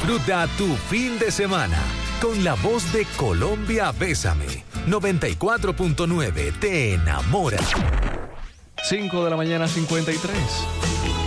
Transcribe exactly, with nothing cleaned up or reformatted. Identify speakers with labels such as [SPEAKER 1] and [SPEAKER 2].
[SPEAKER 1] Disfruta tu fin de semana con la voz de Colombia Bésame. noventa y cuatro punto nueve te enamora.
[SPEAKER 2] cinco de la mañana, cincuenta y tres.